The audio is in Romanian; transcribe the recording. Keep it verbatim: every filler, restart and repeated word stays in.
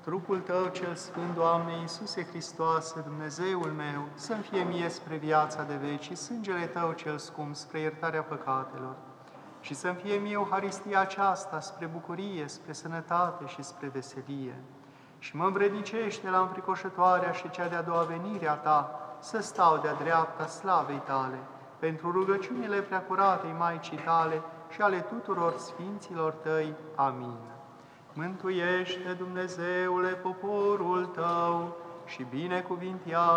Trupul Tău cel Sfânt, Doamne Iisuse Hristoase, Dumnezeul meu, să-mi fie mie spre viața de veci și sângele Tău cel scump spre iertarea păcatelor. Și să-mi fie mie Euharistia aceasta spre bucurie, spre sănătate și spre veselie. Și mă învrednicește la înfricoșătoarea și cea de-a doua venire a Ta, să stau de-a dreapta slavei Tale, pentru rugăciunile preacuratei Maicii Tale și ale tuturor Sfinților Tăi. Amin. Mântuiește, Dumnezeule, poporul Tău și binecuvintează